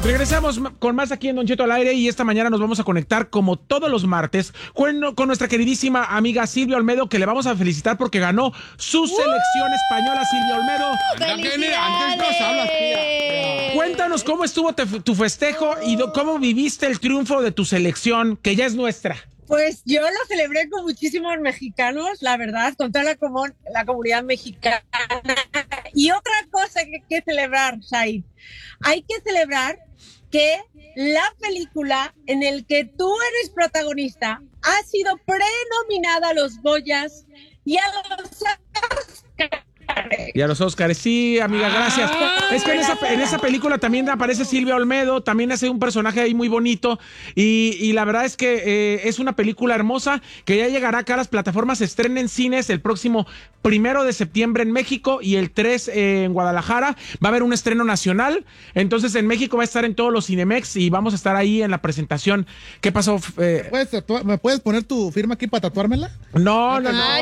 Regresamos con más aquí en Don Cheto al aire y esta mañana nos vamos a conectar como todos los martes con nuestra queridísima amiga Silvia Olmedo, que le vamos a felicitar porque ganó su selección española. Silvia Olmedo, Antes nos hablas, tía. cuéntanos cómo estuvo tu festejo y cómo viviste el triunfo de tu selección, que ya es nuestra. Pues yo lo celebré con muchísimos mexicanos, la verdad, con toda la comunidad mexicana. Y otra cosa que hay que celebrar, Said, hay que celebrar que la película en el que tú eres protagonista ha sido prenominada a los Goyas y a los Oscars. Y a los Óscares, sí, amiga, gracias. Es que en esa película también aparece Silvia Olmedo, también hace un personaje ahí muy bonito y la verdad es que es una película hermosa que ya llegará acá a las plataformas. Se estrena en cines el próximo 1 de septiembre en México y el 3 en Guadalajara. Va a haber un estreno nacional, entonces en México va a estar en todos los Cinemex y vamos a estar ahí en la presentación. ¿Qué pasó? ¿Me puedes poner tu firma aquí para tatuármela? No.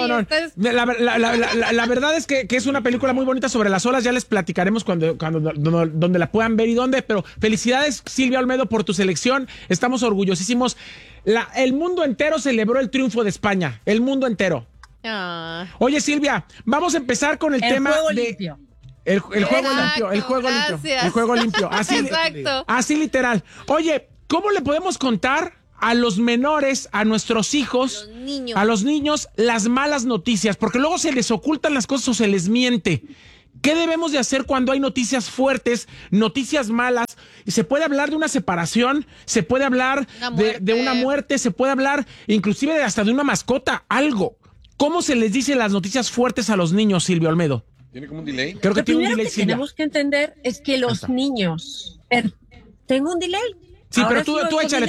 La verdad es que es una película muy bonita sobre las olas. Ya les platicaremos donde la puedan ver y dónde. Pero felicidades, Silvia Olmedo, por tu selección. Estamos orgullosísimos. El mundo entero celebró el triunfo de España. El mundo entero. Oye, Silvia, vamos a empezar con el tema juego de... limpio. El juego limpio. Así literal. Oye, ¿cómo le podemos contar a los menores, a nuestros hijos, a los niños, las malas noticias? Porque luego se les ocultan las cosas o se les miente. ¿Qué debemos de hacer cuando hay noticias fuertes, noticias malas? Se puede hablar de una separación, se puede hablar de una muerte, se puede hablar inclusive hasta de una mascota, algo. ¿Cómo se les dice las noticias fuertes a los niños, Silvia Olmedo? ¿Tiene como un delay? Creo que Lo tiene un primero delay, que Silvia. tenemos que entender es que los niños... ¿Tengo un delay? Sí, pero ¿Ahora tú sí échale.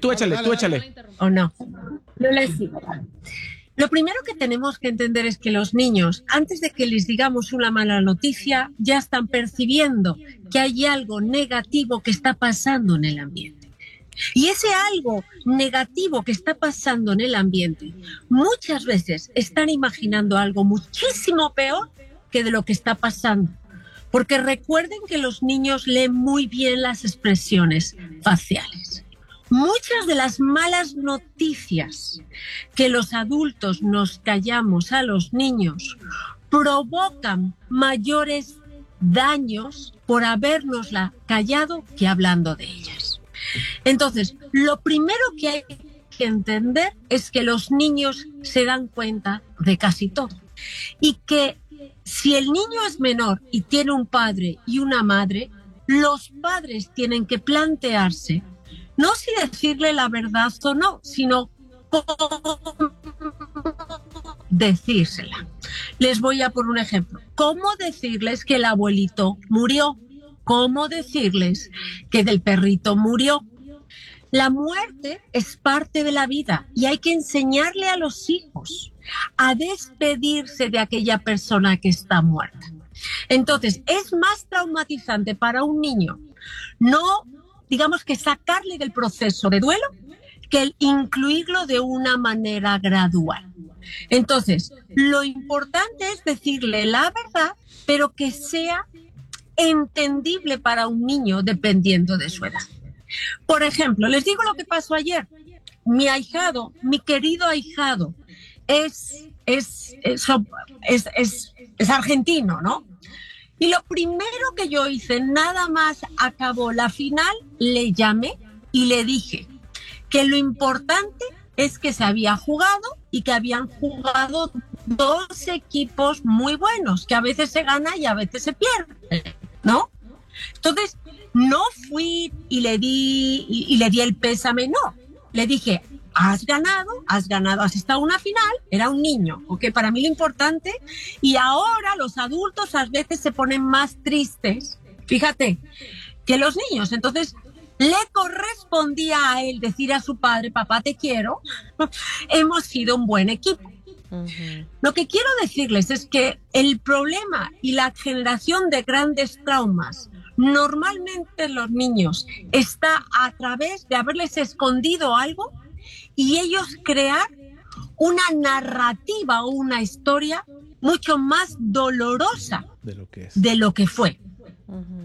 ¿O no? No les digo. Lo primero que tenemos que entender es que los niños, antes de que les digamos una mala noticia, ya están percibiendo que hay algo negativo que está pasando en el ambiente. Y ese algo negativo que está pasando en el ambiente, muchas veces están imaginando algo muchísimo peor que de lo que está pasando. Porque recuerden que los niños leen muy bien las expresiones faciales. Muchas de las malas noticias que los adultos nos callamos a los niños provocan mayores daños por habérnosla callado que hablando de ellas. Entonces, lo primero que hay que entender es que los niños se dan cuenta de casi todo y que si el niño es menor y tiene un padre y una madre, los padres tienen que plantearse no si decirle la verdad o no, sino cómo decírsela. Les voy a poner un ejemplo. ¿Cómo decirles que el abuelito murió? ¿Cómo decirles que del perrito murió? La muerte es parte de la vida y hay que enseñarle a los hijos a despedirse de aquella persona que está muerta. Entonces, es más traumatizante para un niño no, digamos que sacarle del proceso de duelo que el incluirlo de una manera gradual. Entonces, lo importante es decirle la verdad, pero que sea entendible para un niño dependiendo de su edad. Por ejemplo, les digo lo que pasó ayer. Mi ahijado, mi querido ahijado, es argentino, ¿no? Y lo primero que yo hice, nada más acabó la final, le llamé y le dije que lo importante es que se había jugado y que habían jugado dos equipos muy buenos, que a veces se gana y a veces se pierde, ¿no? Entonces, no fui y le di el pésame, no. Le dije, has ganado, has estado en una final, era un niño, ¿ok? Para mí lo importante, y ahora los adultos a veces se ponen más tristes, fíjate, que los niños. Entonces, le correspondía a él decir a su padre, papá, te quiero, hemos sido un buen equipo. Uh-huh. Lo que quiero decirles es que el problema y la generación de grandes traumas normalmente en los niños está a través de haberles escondido algo y ellos crear una narrativa o una historia mucho más dolorosa de lo que fue. Uh-huh.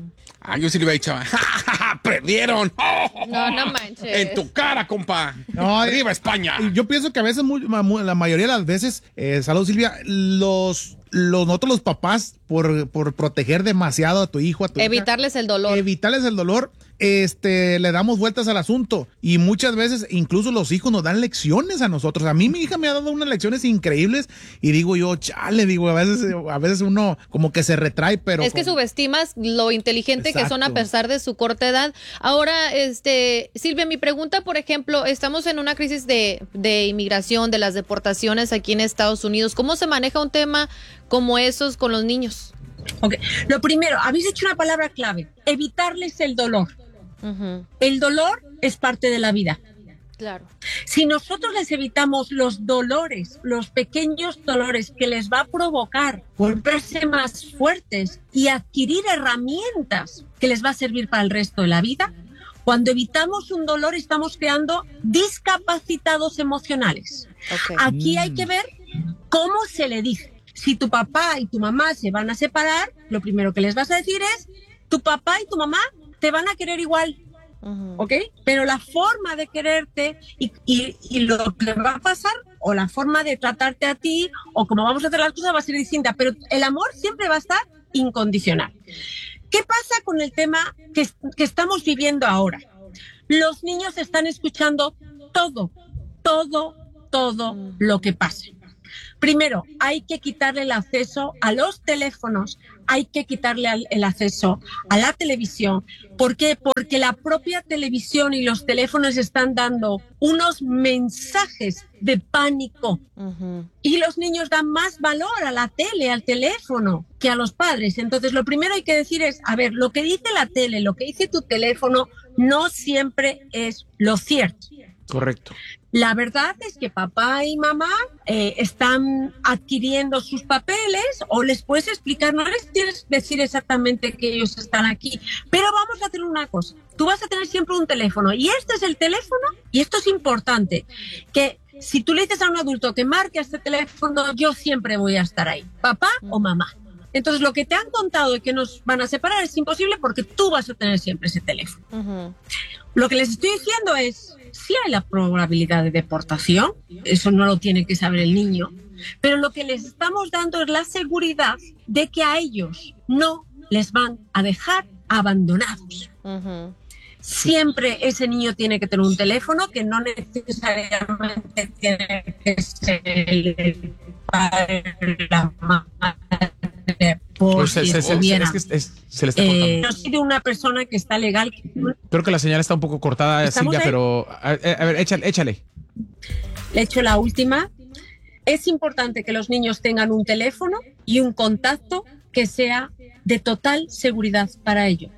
Yo sí le hubiera dicho, ¡perdieron! No manches. En tu cara, compa. No, ¡Arriba España! Yo pienso que a veces, la mayoría de las veces, salud Silvia, nosotros los papás, por proteger demasiado a tu hijo, a tu evitarles hija, el dolor. Evitarles el dolor, le damos vueltas al asunto. Y muchas veces, incluso los hijos nos dan lecciones a nosotros. A mí mi hija me ha dado unas lecciones increíbles y digo yo, chale, a veces uno como que se retrae, pero... Es que subestimas lo inteligente que son a pesar de su corta edad. Ahora, Silvia, mi pregunta, por ejemplo, estamos en una crisis de inmigración, de las deportaciones aquí en Estados Unidos. ¿Cómo se maneja un tema como esos con los niños? Okay. Lo primero, habéis dicho una palabra clave, evitarles el dolor. Uh-huh. El dolor es parte de la vida. Claro. Si nosotros les evitamos los dolores, los pequeños dolores que les va a provocar volverse más fuertes y adquirir herramientas que les va a servir para el resto de la vida, cuando evitamos un dolor estamos creando discapacitados emocionales. Okay. Aquí hay que ver cómo se le dice. Si tu papá y tu mamá se van a separar, lo primero que les vas a decir es, tu papá y tu mamá te van a querer igual, ¿ok? Pero la forma de quererte y lo que va a pasar, o la forma de tratarte a ti, o cómo vamos a hacer las cosas va a ser distinta, pero el amor siempre va a estar incondicional. ¿Qué pasa con el tema que estamos viviendo ahora? Los niños están escuchando todo lo que pasa. Primero, hay que quitarle el acceso a los teléfonos, hay que quitarle el acceso a la televisión. ¿Por qué? Porque la propia televisión y los teléfonos están dando unos mensajes de pánico. Uh-huh. Y los niños dan más valor a la tele, al teléfono, que a los padres. Entonces, lo primero hay que decir es, a ver, lo que dice la tele, lo que dice tu teléfono, no siempre es lo cierto. Correcto. La verdad es que papá y mamá están adquiriendo sus papeles, o les puedes explicar, no les tienes que decir exactamente que ellos están aquí, pero vamos a hacer una cosa. Tú vas a tener siempre un teléfono y este es el teléfono, y esto es importante, que si tú le dices a un adulto que marque este teléfono, yo siempre voy a estar ahí, papá o mamá. Entonces, lo que te han contado de que nos van a separar es imposible porque tú vas a tener siempre ese teléfono. Uh-huh. Lo que les estoy diciendo es, sí hay la probabilidad de deportación, eso no lo tiene que saber el niño, pero lo que les estamos dando es la seguridad de que a ellos no les van a dejar abandonados. Uh-huh. Siempre ese niño tiene que tener un teléfono, que no necesariamente tiene que ser el padre, la madre, por si hubiera. Se le está cortando. Yo soy de una persona que está legal. Creo que la señal está un poco cortada, Silvia, pero a ver, échale. Le echo la última. Es importante que los niños tengan un teléfono y un contacto que sea de total seguridad para ellos.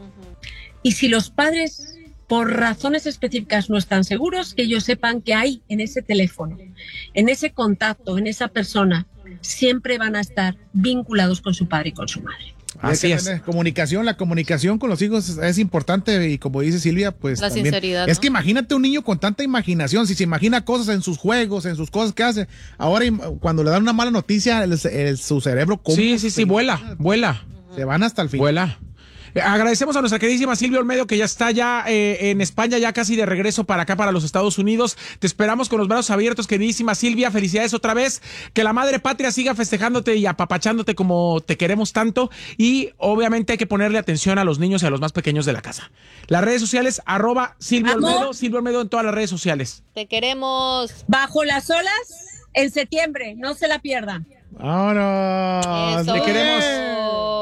Y si los padres, por razones específicas, no están seguros, que ellos sepan que hay en ese teléfono, en ese contacto, en esa persona, siempre van a estar vinculados con su padre y con su madre. Así es. La comunicación con los hijos es importante, y como dice Silvia, pues la también, sinceridad, es ¿no? que imagínate un niño con tanta imaginación, si se imagina cosas en sus juegos, en sus cosas que hace, ahora cuando le dan una mala noticia, su cerebro... Sí, vuela. Se van hasta el fin. Vuela. Agradecemos a nuestra queridísima Silvia Olmedo, que ya está en España, ya casi de regreso para acá, para los Estados Unidos. Te esperamos con los brazos abiertos, queridísima Silvia. Felicidades otra vez. Que la madre patria siga festejándote y apapachándote como te queremos tanto. Y obviamente hay que ponerle atención a los niños y a los más pequeños de la casa. Las redes sociales, @Silvia Olmedo, Silvia Olmedo en todas las redes sociales. Te queremos. Bajo las olas en septiembre, no se la pierdan. ¡Vámonos! Te queremos.